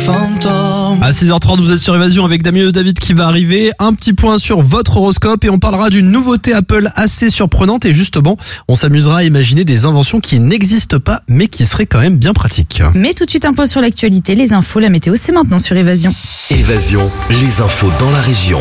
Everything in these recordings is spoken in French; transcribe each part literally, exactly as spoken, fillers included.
fantôme. À six heures trente, vous êtes sur Évasion avec Damien et David qui va arriver. Un petit point sur votre horoscope et on parlera d'une nouveauté Apple assez surprenante. Et justement, on s'amusera à imaginer des inventions qui n'existent pas mais qui seraient quand même bien pratiques. Mais tout de suite un point sur l'actualité, les infos, la météo, c'est maintenant sur Évasion. Évasion, les infos dans la région.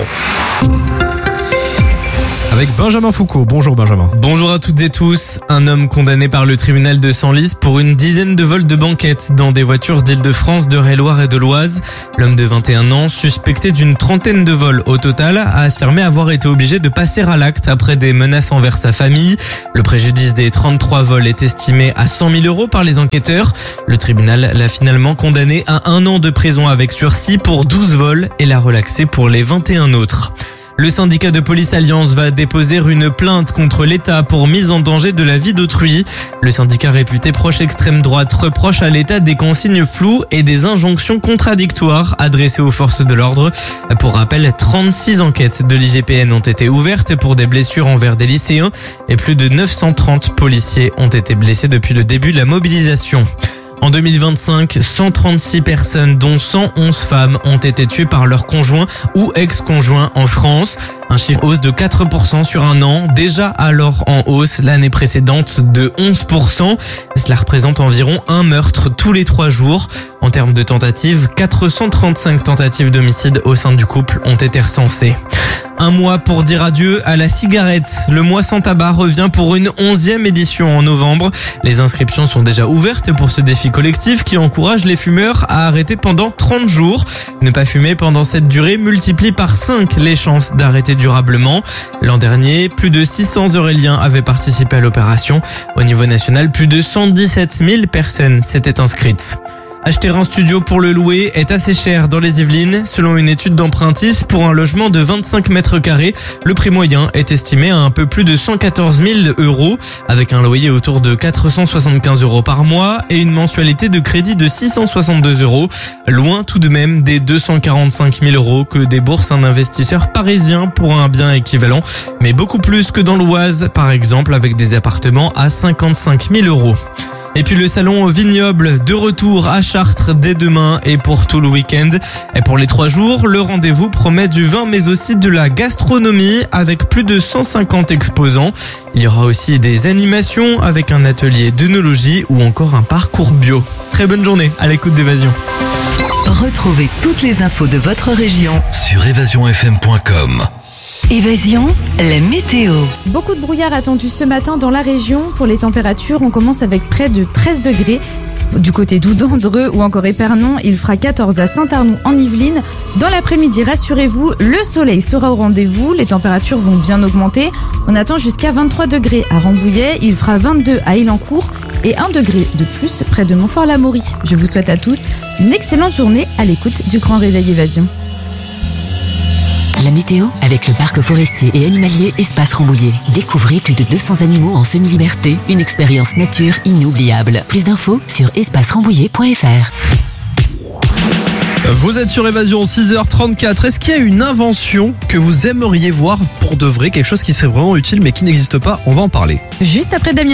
Avec Benjamin Foucault. Bonjour Benjamin. Bonjour à toutes et tous. Un homme condamné par le tribunal de Senlis pour une dizaine de vols de banquettes dans des voitures d'Île-de-France, d'Eure-et-Loir et de l'Oise. L'homme de vingt et un ans, suspecté d'une trentaine de vols au total, a affirmé avoir été obligé de passer à l'acte après des menaces envers sa famille. Le préjudice des trente-trois vols est estimé à cent mille euros par les enquêteurs. Le tribunal l'a finalement condamné à un an de prison avec sursis pour douze vols et l'a relaxé pour les vingt et un autres. Le syndicat de police Alliance va déposer une plainte contre l'État pour mise en danger de la vie d'autrui. Le syndicat réputé proche extrême droite reproche à l'État des consignes floues et des injonctions contradictoires adressées aux forces de l'ordre. Pour rappel, trente-six enquêtes de l'I G P N ont été ouvertes pour des blessures envers des lycéens et plus de neuf cent trente policiers ont été blessés depuis le début de la mobilisation. En deux mille vingt-cinq, cent trente-six personnes, dont cent onze femmes, ont été tuées par leur conjoint ou ex-conjoint en France. Un chiffre hausse de quatre pour cent sur un an, déjà alors en hausse l'année précédente de onze pour cent. Cela représente environ un meurtre tous les trois jours. En termes de tentatives, quatre cent trente-cinq tentatives d'homicide au sein du couple ont été recensées. Un mois pour dire adieu à la cigarette. Le mois sans tabac revient pour une onzième édition en novembre. Les inscriptions sont déjà ouvertes pour ce défi collectif qui encourage les fumeurs à arrêter pendant trente jours. Ne pas fumer pendant cette durée multiplie par cinq les chances d'arrêter durablement. L'an dernier, plus de six cents Euréliens avaient participé à l'opération. Au niveau national, plus de cent dix-sept mille personnes s'étaient inscrites. Acheter un studio pour le louer est assez cher dans les Yvelines. Selon une étude d'Empruntis, pour un logement de vingt-cinq mètres carrés, le prix moyen est estimé à un peu plus de cent quatorze mille euros, avec un loyer autour de quatre cent soixante-quinze euros par mois et une mensualité de crédit de six cent soixante-deux euros. Loin tout de même des deux cent quarante-cinq mille euros que débourse un investisseur parisien pour un bien équivalent, mais beaucoup plus que dans l'Oise, par exemple, avec des appartements à cinquante-cinq mille euros. Et puis le salon Vignoble de retour à Chartres dès demain et pour tout le week-end. Et pour les trois jours, le rendez-vous promet du vin mais aussi de la gastronomie avec plus de cent cinquante exposants. Il y aura aussi des animations avec un atelier d'œnologie ou encore un parcours bio. Très bonne journée à l'écoute d'Évasion. Retrouvez toutes les infos de votre région Sur évasion f m point com. Évasion, la météo. Beaucoup de brouillard attendu ce matin dans la région. Pour les températures, on commence avec près de treize degrés. Du côté d'Oudan, Dreux ou encore Épernon, il fera quatorze à Saint-Arnoux en Yvelines. Dans l'après-midi, rassurez-vous, le soleil sera au rendez-vous. Les températures vont bien augmenter. On attend jusqu'à vingt-trois degrés à Rambouillet. Il fera vingt-deux à Élancourt et un degré de plus près de Montfort-l'Amaury. Je vous souhaite à tous une excellente journée à l'écoute du Grand Réveil Évasion. La météo avec le parc forestier et animalier Espace Rambouillet. Découvrez plus de deux cents animaux en semi-liberté, une expérience nature inoubliable. Plus d'infos sur espace rambouillet point f r. Vous êtes sur Évasion, six heures trente-quatre. Est-ce qu'il y a une invention que vous aimeriez voir pour de vrai, quelque chose qui serait vraiment utile mais qui n'existe pas? On va en parler. Juste après Damien.